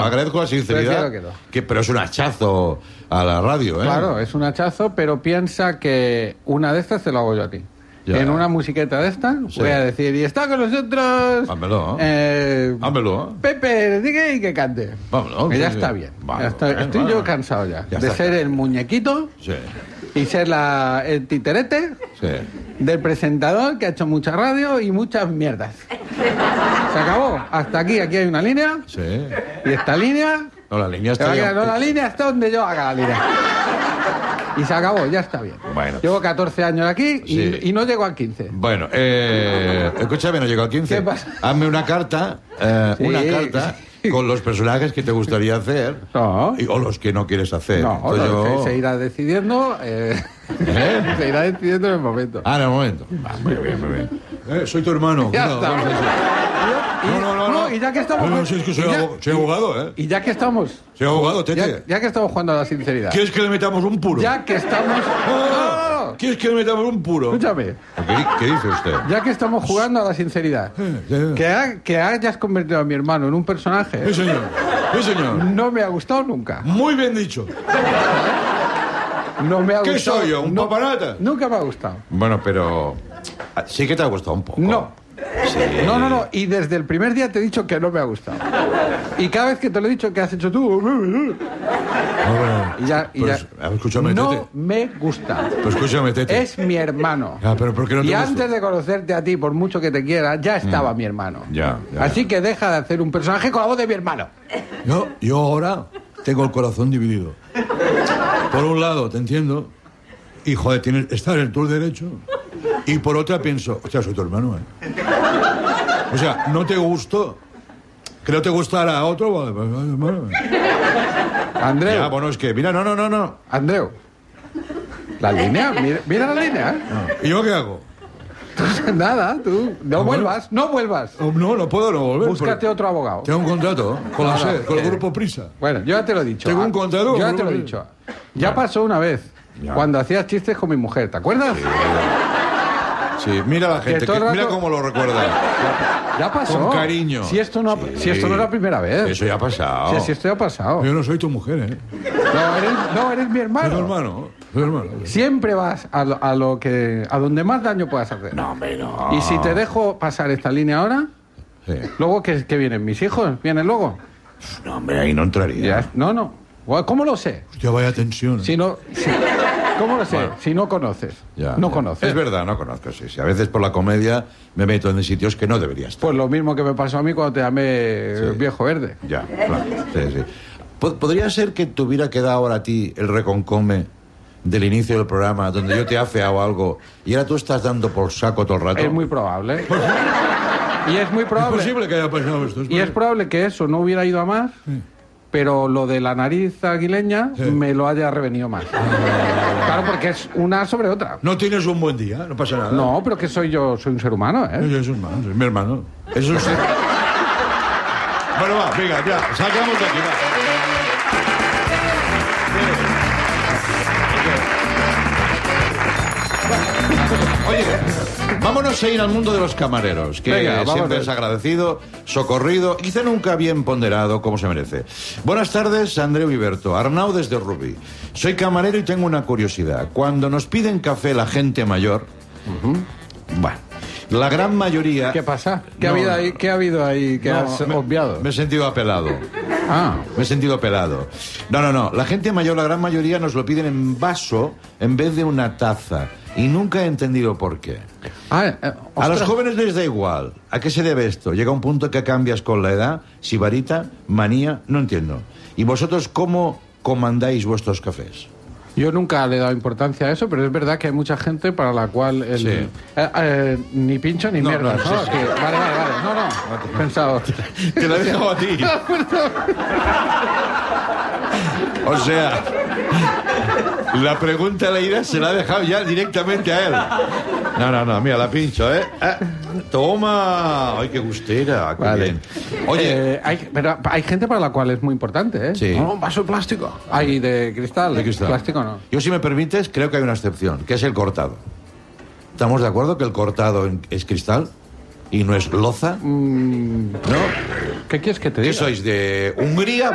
agradezco la sinceridad, pero es un hachazo a la radio, ¿eh? Claro, es un hachazo, pero piensa que una de estas te lo hago yo a ti. Ya. En una musiqueta de esta voy a decir, y está con nosotros... Hámelo. Pepe, diga y que cante. Vámonos. Que ya está bien. Vale, estoy yo cansado ya de ser el muñequito y ser el titerete del presentador que ha hecho mucha radio y muchas mierdas. Se acabó. Hasta aquí hay una línea. Y esta línea... No, la línea está... la línea está donde yo haga la línea. Y se acabó, ya está bien. Bueno. Llevo 14 años aquí y no llego al 15. Bueno, escúchame, no llego al 15. ¿Qué pasa? Hazme una carta, con los personajes que te gustaría hacer o los que no quieres hacer. No, se irá decidiendo. Se irá decidiendo en el momento. En el momento. Muy bien. Soy tu hermano. Ya está. No. Y ya que estamos... No, si es que soy abogado, ¿eh? Y ya que estamos... Soy abogado, Tete. Ya que estamos jugando a la sinceridad. ¿Quieres que le metamos un puro? Ya que estamos... No. ¿Quieres que le metamos un puro? Escúchame. ¿Qué dice usted? Ya que estamos jugando a la sinceridad. Que hayas convertido a mi hermano en un personaje... Sí, señor. No me ha gustado nunca. Muy bien dicho. No me ha gustado. ¿Qué soy yo? ¿Un papanata? Nunca me ha gustado. Bueno, pero... Sí que te ha gustado un poco. No. Sí. No. Y desde el primer día te he dicho que no me ha gustado. Y cada vez que te lo he dicho, ¿qué has hecho tú? Escúchame, no Tete. me gusta. Pues escúchame, Tete. Es mi hermano. Pero ¿por qué no te gusta? Antes de conocerte a ti, por mucho que te quiera, ya estaba mi hermano. Así que deja de hacer un personaje con la voz de mi hermano. Yo ahora tengo el corazón dividido. Por un lado, te entiendo. Y, joder, está en tu derecho. Y por otra pienso, soy tu hermano, ¿eh? O sea, no te gustó. Que no te gustara a otro, vale. Andreu. Ya, bueno, es que, mira, no. Andreu. La línea, mira la línea, ¿eh? ¿Y yo qué hago? Nada, tú. No vuelvas. No puedo no volver. Búscate otro abogado. Tengo un contrato con el grupo Prisa. Bueno, yo ya te lo he dicho. Tengo un contrato. Yo ya te lo he dicho. Ya pasó una vez. Cuando hacías chistes con mi mujer, ¿te acuerdas? Sí, mira la gente, mira cómo lo recuerda. Ya pasó. Con cariño. Si esto no es la primera vez. Eso ya ha pasado. Si esto ya ha pasado. Yo no soy tu mujer, ¿eh? No, eres mi hermano. Soy hermano. Siempre vas a donde más daño puedas hacer. No, hombre, no. Y si te dejo pasar esta línea ahora, luego ¿qué vienen? ¿Mis hijos? ¿Vienen luego? No, hombre, ahí no entraría. No. ¿Cómo lo sé? Hostia, vaya tensión. ¿Cómo lo sé? Bueno, si no conoces. No conoces. Es verdad, no conozco, sí. A veces por la comedia me meto en sitios que no debería estar. Pues lo mismo que me pasó a mí cuando te llamé viejo verde. Ya, claro. Sí. ¿Podría ser que te hubiera quedado ahora a ti el reconcome del inicio del programa, donde yo te he afeado algo y ahora tú estás dando por saco todo el rato? Es muy probable. Y es muy probable. Es posible que haya pasado esto. Y es probable que eso no hubiera ido a más. Sí. Pero lo de la nariz aguileña me lo haya revenido más. Claro, porque es una sobre otra. No tienes un buen día, no pasa nada. No, pero que soy yo, soy un ser humano, ¿eh? Yo soy mi hermano. Es un ser... Bueno, va, venga, ya, salgamos de aquí, va. Oye, vámonos a ir al mundo de los camareros, que siempre es agradecido, socorrido, quizá nunca bien ponderado como se merece. Buenas tardes, Andreu y Berto. Arnau desde Rubí. Soy camarero y tengo una curiosidad. Cuando nos piden café la gente mayor, bueno, la gran mayoría... ¿Qué pasa? ¿Qué ha habido ahí que has obviado? Me he sentido apelado. Me he sentido pelado. No. La gente mayor, la gran mayoría, nos lo piden en vaso en vez de una taza. Y nunca he entendido por qué. A los jóvenes les da igual. ¿A qué se debe esto? Llega un punto que cambias con la edad. Sibarita, manía, no entiendo. ¿Y vosotros cómo comandáis vuestros cafés? Yo nunca le he dado importancia a eso, pero es verdad que hay mucha gente para la cual ni pincho ni mierda. No. Vale. No. Pensado. Te lo he dejado a ti. O sea, la pregunta de la ida se la ha dejado ya directamente a él. No, mira, la pincho, ¿eh? Toma. Ay, qué gustera. Qué bien. Oye, hay gente para la cual es muy importante, ¿eh? Sí. No, un vaso de plástico. Hay de cristal. Plástico no. Yo, si me permites, creo que hay una excepción, que es el cortado. ¿Estamos de acuerdo que el cortado es cristal y no es loza? ¿No? ¿Qué quieres que te diga? ¿Qué sois, de Hungría?